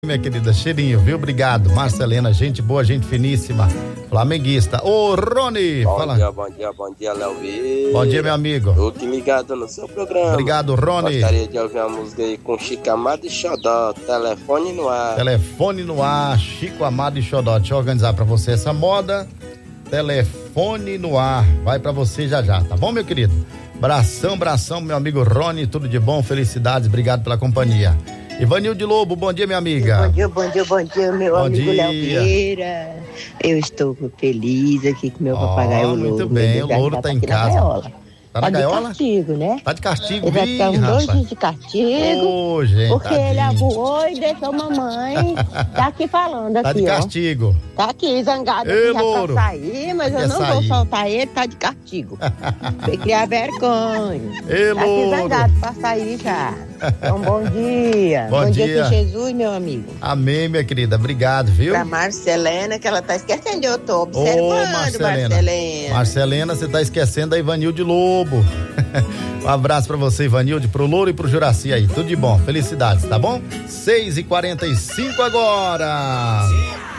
Minha querida, cheirinho, viu? Obrigado. Marcelena, gente boa, gente finíssima. Flamenguista. Ô, Rony! Bom dia, Léo Vieira. Bom dia, meu amigo. Tô aqui ligado no seu programa. Obrigado, Rony. Gostaria de ouvir a música aí com Chico Amado e Xodó. Telefone no ar. Telefone no ar, Chico Amado e Xodó. Deixa eu organizar pra você essa moda. Telefone no ar. Vai pra você já, tá bom, meu querido? Bração, meu amigo Rony. Tudo de bom, felicidades. Obrigado pela companhia. Ivanilde Lobo, bom dia, minha amiga. Bom dia, meu amigo Léo Vieira. Eu estou feliz aqui com meu papagaio Louro. Muito bem, o Louro tá em casa. Tá na gaiola? De castigo, né? Tá de castigo, ele vai ficar uns 2 dias de castigo. Ô, gente, porque tadinho. ele abuou e deixou mamãe. Tá aqui falando, aqui, tá de castigo. Tá aqui, zangado aqui já pra sair, mas eu não vou soltar ele, tá de castigo. Tem que criar vergonha. Tá aqui zangado pra sair já. Então, bom dia. Bom dia com Jesus, meu amigo. Amém, minha querida. Obrigado, viu? Pra Marcelena, que ela tá esquecendo, eu tô observando, Marcelena. Marcelena, você tá esquecendo da Ivanilde Lobo. Um abraço pra você, Ivanilde, pro Louro e pro Juraci aí. Tudo de bom, felicidades, tá bom? 6h45 agora.